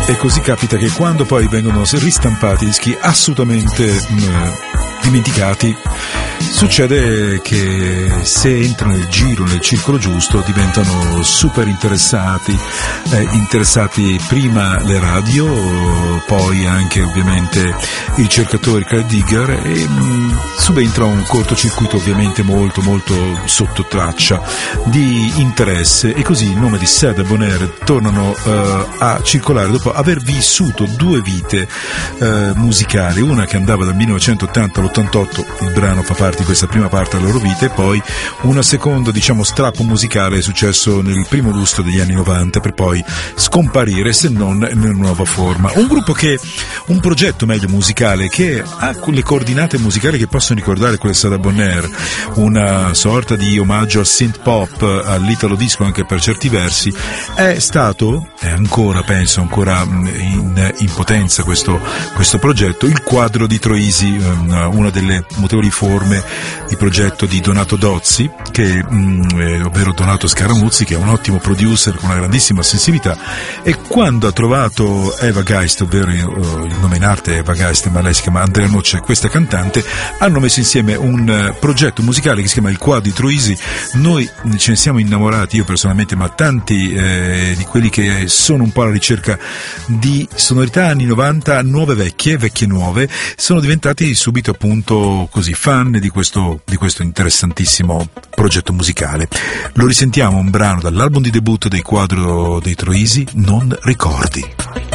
E così capita che quando poi vengono ristampati dischi assolutamente dimenticati, succede che se entrano nel giro, nel circolo giusto, diventano super interessati prima le radio, poi anche ovviamente i ricercatori, i digger, e subentra un cortocircuito ovviamente molto molto sotto traccia di interesse, e così il nome di Serge Bonheur tornano a circolare dopo aver vissuto due vite musicali, una che andava dal 1980 all'88, il brano fa parte di questa prima parte della loro vita, e poi una seconda, diciamo, strappo musicale è successo nel primo lustro degli anni 90 per poi scomparire, se non in una nuova forma. Un progetto meglio musicale che ha le coordinate musicali che possono ricordare quelle di Serge Bonheur, una sorta di omaggio al synth pop, all'italo disco anche per certi versi, è stato, e ancora penso ancora in potenza questo progetto, il quadro di Troisi, una delle notevoli forme di progetto di Donato Dozzi, ovvero Donato Scaramuzzi, che è un ottimo producer con una grandissima sensibilità, e quando ha trovato Eva Geist, ovvero il nome in arte è Eva Geist, ma lei si chiama Andrea Noce, questa cantante, hanno messo insieme un progetto musicale che si chiama Il Quadro di Troisi. Noi ce ne siamo innamorati, io personalmente, ma tanti di quelli che sono un po' alla ricerca di sonorità anni 90, nuove vecchie nuove, sono diventati subito appunto così fan di questo interessantissimo progetto musicale. Lo risentiamo, un brano dall'album di debutto dei Quadro dei Troisi, Non ricordi.